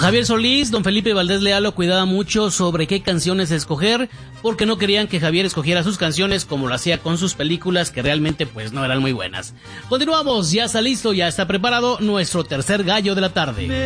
Javier Solís, don Felipe Valdés Leal lo cuidaba mucho sobre qué canciones escoger, porque no querían que Javier escogiera sus canciones como lo hacía con sus películas, que realmente pues no eran muy buenas. Continuamos, ya está listo, ya está preparado nuestro tercer gallo de la tarde.